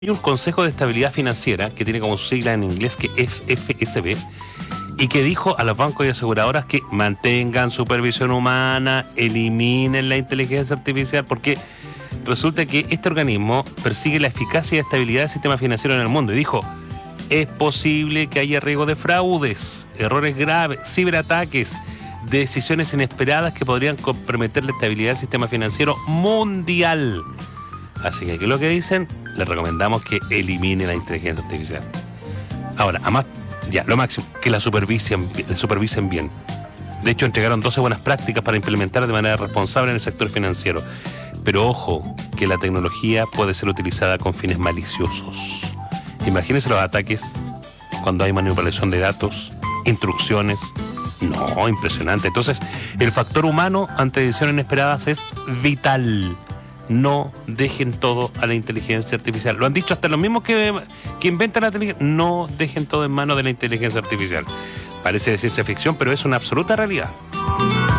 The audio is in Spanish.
Hay un Consejo de Estabilidad Financiera que tiene como su sigla en inglés que es FSB y que dijo a los bancos y aseguradoras que mantengan supervisión humana, eliminen la inteligencia artificial, porque resulta que este organismo persigue la eficacia y estabilidad del sistema financiero en el mundo y dijo: es posible que haya riesgo de fraudes, errores graves, ciberataques, decisiones inesperadas que podrían comprometer la estabilidad del sistema financiero mundial. Así que aquí lo que dicen, les recomendamos que eliminen la inteligencia artificial. Ahora, además, ya, lo máximo, que la supervisen bien. De hecho, entregaron 12 buenas prácticas para implementar de manera responsable en el sector financiero. Pero ojo, que la tecnología puede ser utilizada con fines maliciosos. Imagínense los ataques cuando hay manipulación de datos, instrucciones. No, impresionante. Entonces, el factor humano ante decisiones inesperadas es vital. No dejen todo a la inteligencia artificial. Lo han dicho hasta los mismos que inventan la inteligencia. No dejen todo en manos de la inteligencia artificial. Parece de ciencia ficción, pero es una absoluta realidad.